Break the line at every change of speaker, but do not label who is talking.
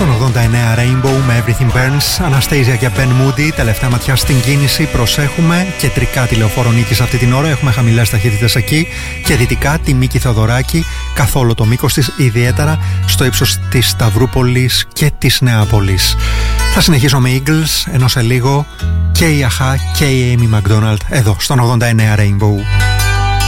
Στον 89 Rainbow με Everything Burns, Anastasia και Ben Moody. Τελευταία ματιά στην κίνηση, προσέχουμε. Κεντρικά τη Λεωφόρο Νίκης αυτή την ώρα, έχουμε χαμηλές ταχύτητες εκεί. Και δυτικά τη Μίκη Θεοδωράκη, καθ' όλο το μήκος της, ιδιαίτερα στο ύψος της Σταυρούπολης και της Νεάπολης. Θα συνεχίσω με Eagles, ενώ σε λίγο και η Αχά και η Amy McDonald εδώ στον 89 Rainbow.